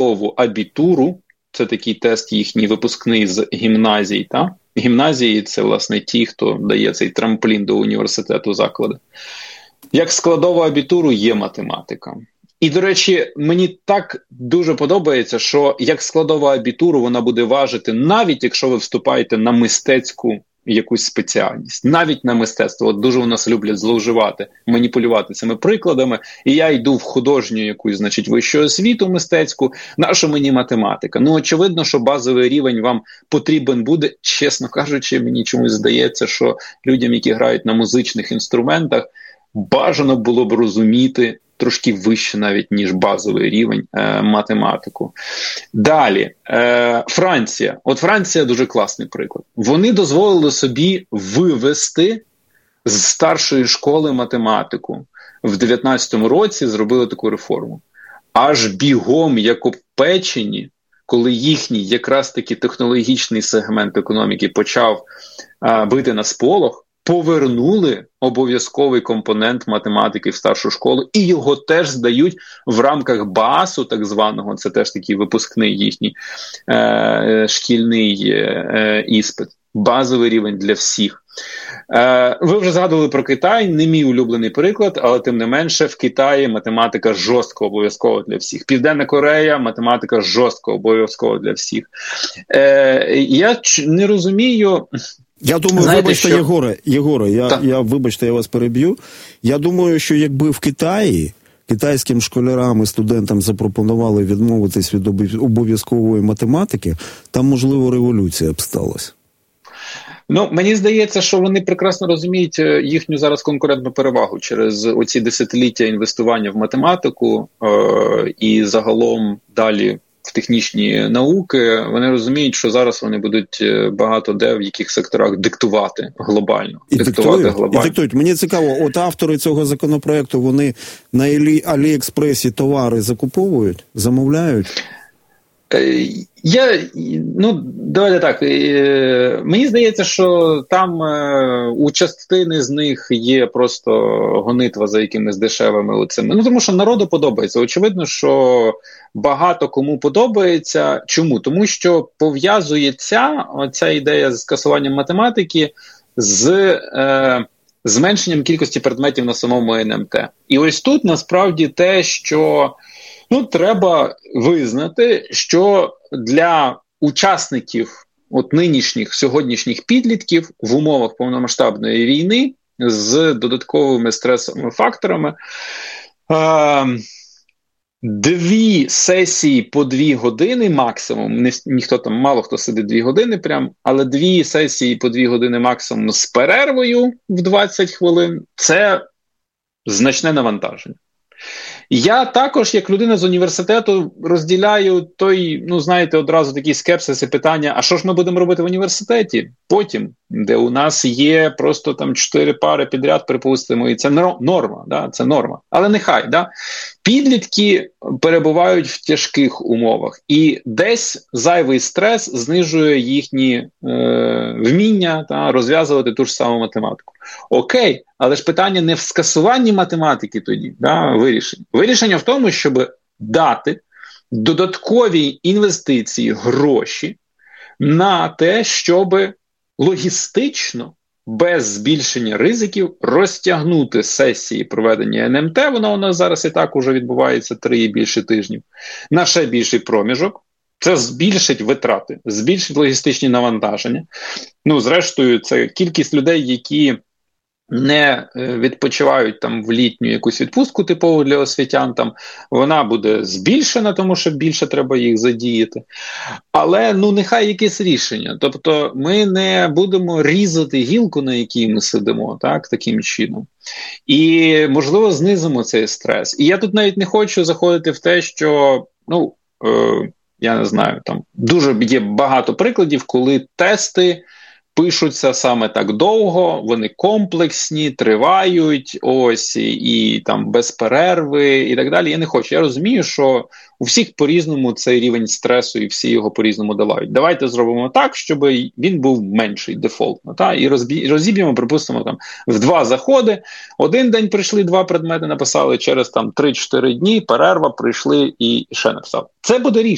складову абітуру, це такий тест їхній випускний з гімназій, та? Гімназії – це, власне, ті, хто дає цей трамплін до університету заклади. Як складова абітуру є математика. І, до речі, мені так дуже подобається, що як складова абітуру вона буде важити, навіть якщо ви вступаєте на мистецьку якусь спеціальність, навіть на мистецтво. От дуже у нас люблять зловживати, маніпулювати цими прикладами. І я йду в художню якусь, значить, вищу освіту мистецьку, нащо мені математика? Ну, очевидно, що базовий рівень вам потрібен буде. Чесно кажучи, мені чомусь здається, що людям, які грають на музичних інструментах, бажано було б розуміти трошки вище навіть, ніж базовий рівень математику. Далі, Франція. От Франція дуже класний приклад. Вони дозволили собі вивести з старшої школи математику. В 19-му році зробили таку реформу. Аж бігом, як обпечені, коли їхній якраз таки технологічний сегмент економіки почав бити на сполох, повернули обов'язковий компонент математики в старшу школу, і його теж здають в рамках БАСу, так званого, це теж такий випускний їхній шкільний іспит. Базовий рівень для всіх. Ви вже згадували про Китай, не мій улюблений приклад, але тим не менше в Китаї математика жорстко обов'язкова для всіх. Південна Корея, математика жорстко обов'язкова для всіх. Я не розумію... Я думаю, знаєте, вибачте, що... Єгоре, вибачте, я вас переб'ю. Я думаю, що якби в Китаї китайським школярам і студентам запропонували відмовитись від обов'язкової математики, там, можливо, революція б сталася. Ну, мені здається, що вони прекрасно розуміють їхню зараз конкурентну перевагу через оці десятиліття інвестування в математику і загалом далі в технічні науки. Вони розуміють, що зараз вони будуть багато де в яких секторах диктувати глобально. І диктують. Мені цікаво, от автори цього законопроекту, вони на Аліекспресі товари закуповують, замовляють? Давайте так. Мені здається, що там у частини з них є просто гонитва за якимись дешевими оцими. Ну, тому що народу подобається. Очевидно, що багато кому подобається. Чому? Тому що пов'язується оця ідея з скасуванням математики з зменшенням кількості предметів на самому НМТ. І ось тут насправді те, що треба визнати, що для учасників нинішніх, сьогоднішніх підлітків в умовах повномасштабної війни з додатковими стресовими факторами 2 сесії по 2 години максимум, мало хто сидить 2 години прям, але 2 сесії по 2 години максимум з перервою в 20 хвилин – це значне навантаження. Я також, як людина з університету, розділяю той, одразу такий скепсис і питання, а що ж ми будемо робити в університеті потім, де у нас є просто там 4 пари підряд, припустимо, і це норма, да? Це норма. Але нехай, да? Підлітки перебувають в тяжких умовах, і десь зайвий стрес знижує їхні вміння розв'язувати ту ж саму математику. Окей, але ж питання не в скасуванні математики тоді, вирішення. Вирішення в тому, щоб дати додаткові інвестиції, гроші на те, щоб логістично, без збільшення ризиків, розтягнути сесії проведення НМТ, воно у нас зараз і так уже відбувається 3 і більше тижнів, на ще більший проміжок. Це збільшить витрати, збільшить логістичні навантаження. Зрештою, це кількість людей, які не відпочивають там в літню якусь відпустку типову для освітян, вона буде збільшена, тому що більше треба їх задіяти. Але нехай якесь рішення. Тобто ми не будемо різати гілку, на якій ми сидимо, таким чином. І, можливо, знизимо цей стрес. І я тут навіть не хочу заходити в те, що, я не знаю, там дуже є багато прикладів, коли тести пишуться саме так довго, вони комплексні, тривають, і там без перерви і так далі. Я не хочу. Я розумію, що у всіх по-різному цей рівень стресу і всі його по-різному долають. Давайте зробимо так, щоб він був менший дефолтно. І розіб'ємо, припустимо, в 2 заходи. Один день прийшли, 2 предмети написали, через 3-4 дні перерва, прийшли і ще написали. Це буде рішення.